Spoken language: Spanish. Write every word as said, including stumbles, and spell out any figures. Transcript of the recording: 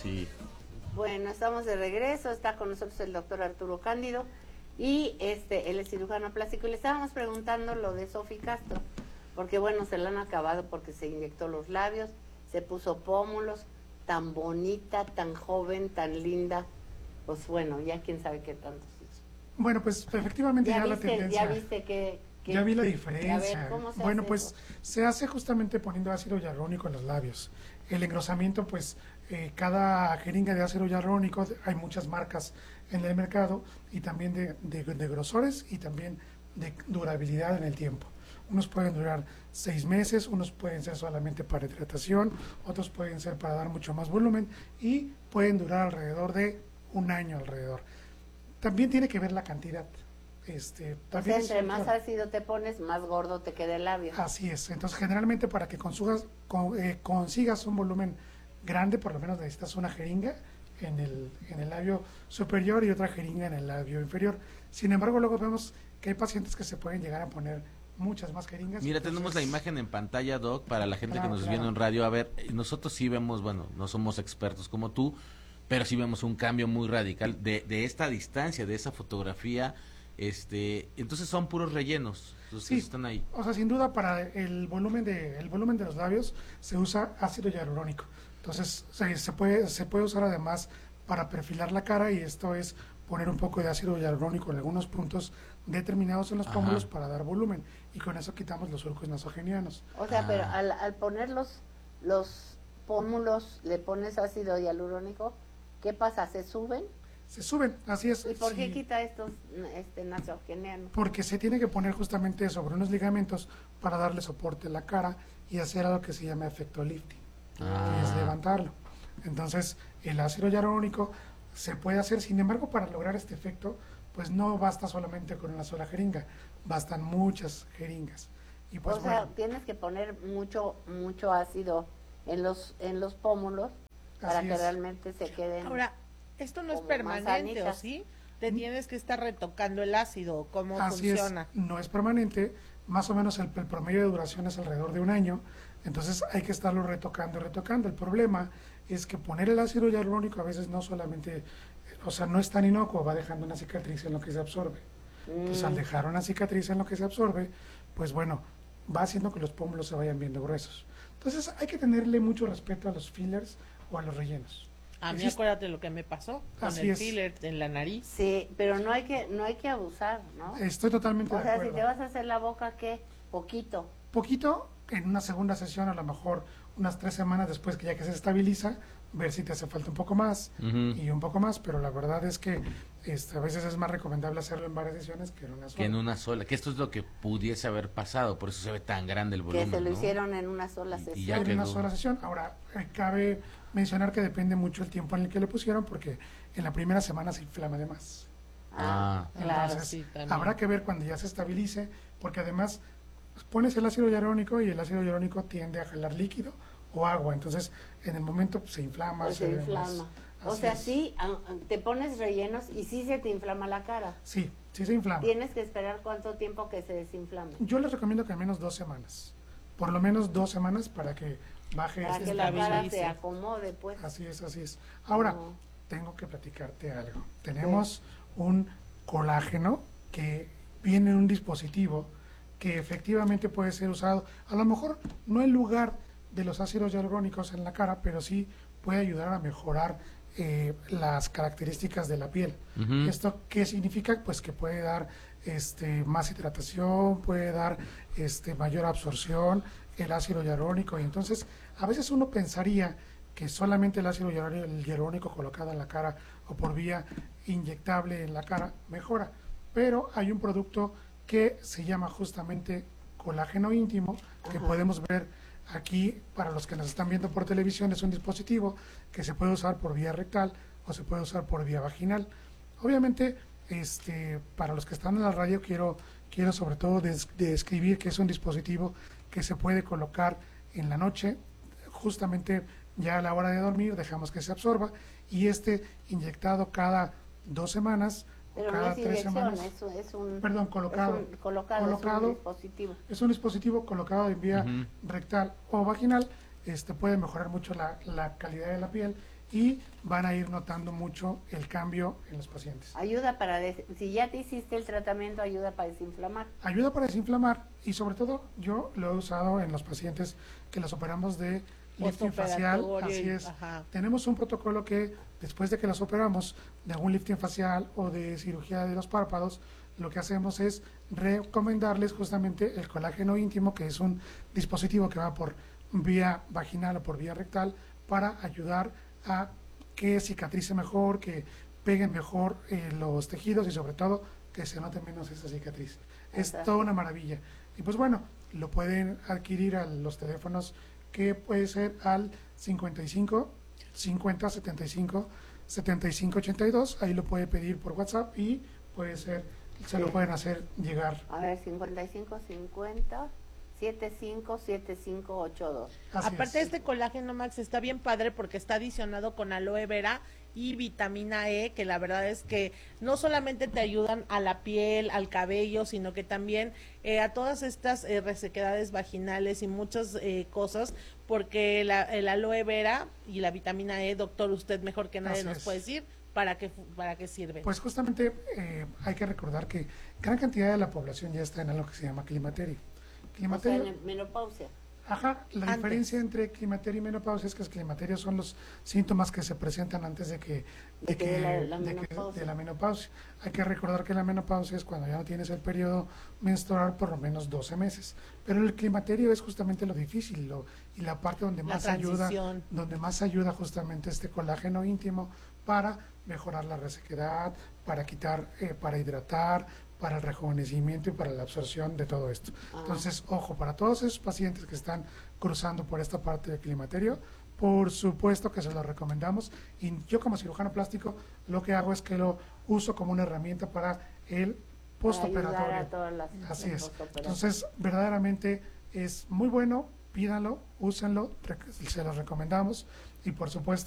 Sí. Bueno, estamos de regreso, está con nosotros el doctor Arturo Cándido y este él es cirujano plástico y le estábamos preguntando lo de Sofi Castro, porque bueno, se la han acabado porque se inyectó los labios, se puso pómulos, tan bonita, tan joven, tan linda, pues bueno, ya quién sabe qué tanto. Bueno, pues efectivamente ya, ya la viste, tendencia. Ya viste que, que ya vi la diferencia. Ver, ¿cómo se bueno, hace pues eso? se hace justamente poniendo ácido hialurónico en los labios. El engrosamiento, pues eh, cada jeringa de ácido hialurónico, hay muchas marcas en el mercado y también de, de, de grosores y también de durabilidad en el tiempo. Unos pueden durar seis meses, unos pueden ser solamente para hidratación, otros pueden ser para dar mucho más volumen y pueden durar alrededor de un año alrededor. También tiene que ver la cantidad. Este, o sea, entre más claro. ácido te pones, más gordo te queda el labio. Así es. Entonces, generalmente para que consigas, con, eh, consigas un volumen grande, por lo menos necesitas una jeringa en el, en el labio superior y otra jeringa en el labio inferior. Sin embargo, luego vemos que hay pacientes que se pueden llegar a poner muchas más jeringas. Mira, entonces... tenemos la imagen en pantalla, Doc, para la gente claro, que nos claro. viene en radio. A ver, nosotros sí vemos, bueno, no somos expertos como tú, pero sí vemos un cambio muy radical de, de esta distancia, de esa fotografía. Este, entonces son puros rellenos, entonces sí, están ahí. O sea, sin duda para el volumen de el volumen de los labios se usa ácido hialurónico. Entonces se, se puede se puede usar además para perfilar la cara y esto es poner un poco de ácido hialurónico en algunos puntos determinados en los pómulos para dar volumen y con eso quitamos los surcos nasogenianos. O sea, ah. pero al, al poner los, los pómulos le pones ácido hialurónico, ¿qué pasa? ¿Se suben? Se suben, así es. ¿Y por sí. qué quita estos este, nasogenianos? Porque se tiene que poner justamente sobre unos ligamentos para darle soporte a la cara y hacer algo que se llama efecto lifting, ah. que es levantarlo. Entonces, el ácido hialurónico se puede hacer, sin embargo, para lograr este efecto, pues no basta solamente con una sola jeringa, bastan muchas jeringas. Y pues, o sea, bueno, tienes que poner mucho mucho ácido en los en los pómulos para que es. realmente se queden. Ahora, esto no es permanente, ¿o sí? Te tienes que estar retocando el ácido, ¿cómo Así funciona? Es, no es permanente, más o menos el, el promedio de duración es alrededor de un año, entonces hay que estarlo retocando, retocando. El problema es que poner el ácido hialurónico a veces no solamente, o sea, no es tan inocuo, va dejando una cicatriz en lo que se absorbe. Mm. Entonces al dejar una cicatriz en lo que se absorbe, pues bueno, va haciendo que los pómulos se vayan viendo gruesos. Entonces hay que tenerle mucho respeto a los fillers o a los rellenos. A mí Existe... acuérdate lo que me pasó con Así el es. filler en la nariz. Sí, pero no hay que no hay que abusar, ¿no? Estoy totalmente o de sea, acuerdo. si te vas a hacer la boca, ¿qué? Poquito. Poquito, en una segunda sesión, a lo mejor unas tres semanas después que ya que se estabiliza, ver si te hace falta un poco más uh-huh. y un poco más, pero la verdad es que este, a veces es más recomendable hacerlo en varias sesiones que en una sola. Que en una sola, que esto es lo que pudiese haber pasado, por eso se ve tan grande el volumen. Que se lo ¿no? hieron en una sola sesión. Y, y ya en quedó. una sola sesión. Ahora, eh, cabe mencionar que depende mucho el tiempo en el que le pusieron, porque en la primera semana se inflama de más. Ah, Entonces, claro. Sí, habrá que ver cuando ya se estabilice, porque además pones el ácido hialurónico y el ácido hialurónico tiende a jalar líquido o agua, entonces en el momento pues, se inflama. Pues se, se inflama. Más, o sea, es. sí, te pones rellenos y sí se te inflama la cara. Sí, sí se inflama. ¿Tienes que esperar cuánto tiempo que se desinflame? Yo les recomiendo que al menos dos semanas, por lo menos dos semanas para que baje. Para este que la cara se acomode, pues. Así es, así es. Ahora, no. tengo que platicarte algo. Tenemos ¿Qué? un colágeno que viene en un dispositivo que efectivamente puede ser usado, a lo mejor no en lugar de los ácidos hialurónicos en la cara, pero sí puede ayudar a mejorar eh, las características de la piel. Uh-huh. ¿Esto qué significa? Pues que puede dar este, más hidratación, puede dar este, mayor absorción, el ácido hialurónico, y entonces a veces uno pensaría que solamente el ácido hialurónico colocado en la cara o por vía inyectable en la cara mejora, pero hay un producto que se llama justamente colágeno íntimo, que Ajá. podemos ver aquí, para los que nos están viendo por televisión, es un dispositivo que se puede usar por vía rectal o se puede usar por vía vaginal. Obviamente, este, para los que están en la radio, quiero, quiero sobre todo des, describir que es un dispositivo que se puede colocar en la noche, justamente ya a la hora de dormir, dejamos que se absorba, y este inyectado cada dos semanas, Pero cada no es tres semanas. Es, es un, Perdón, colocado. Es un, colocado, colocado. Es un dispositivo. Es un dispositivo colocado en vía uh-huh. rectal o vaginal. Este puede mejorar mucho la, la calidad de la piel y van a ir notando mucho el cambio en los pacientes. Ayuda para, des si ya te hiciste el tratamiento, ayuda para desinflamar. Ayuda para desinflamar y sobre todo yo lo he usado en los pacientes que los operamos de lifting facial, así es. Ajá. Tenemos un protocolo que después de que los operamos de algún lifting facial o de cirugía de los párpados, lo que hacemos es recomendarles justamente el colágeno íntimo, que es un dispositivo que va por vía vaginal o por vía rectal para ayudar a que cicatrice mejor, que peguen mejor eh, los tejidos y sobre todo que se note menos esa cicatriz. Es toda una maravilla. Y pues bueno, lo pueden adquirir a los teléfonos que puede ser al cincuenta y cinco, cincuenta, setenta y cinco, setenta y cinco, ochenta y dos, ahí lo puede pedir por WhatsApp y puede ser, se sí. lo pueden hacer llegar. A ver, cincuenta y cinco, cincuenta, setenta y cinco, setenta y cinco, ochenta y dos. Así Aparte es. Este colágeno, Max, está bien padre porque está adicionado con aloe vera y vitamina E, que la verdad es que no solamente te ayudan a la piel, al cabello, sino que también eh, a todas estas eh, resequedades vaginales y muchas eh, cosas, porque la, el aloe vera y la vitamina E, doctor, usted mejor que nadie Así nos es. puede decir para qué, para qué sirve. Pues justamente eh, hay que recordar que gran cantidad de la población ya está en algo que se llama climaterio. Climaterio. O sea, en menopausia. Ajá, la antes. diferencia entre climaterio y menopausia es que el climaterio son los síntomas que se presentan antes de que de, de, que, que la, la de, menopausia. Que, de la menopausia. Hay que recordar que la menopausia es cuando ya no tienes el periodo menstrual por lo menos doce meses, pero el climaterio es justamente lo difícil lo, y la parte donde la más transición. ayuda, donde más ayuda justamente este colágeno íntimo para mejorar la resequedad, para quitar, eh, para hidratar, para el rejuvenecimiento y para la absorción de todo esto. Ah. Entonces, ojo, para todos esos pacientes que están cruzando por esta parte del climaterio, por supuesto que se lo recomendamos, y yo como cirujano plástico lo que hago es que lo uso como una herramienta para el postoperatorio. Así es. Entonces, verdaderamente es muy bueno, pídanlo, úsenlo, se los recomendamos, y por supuesto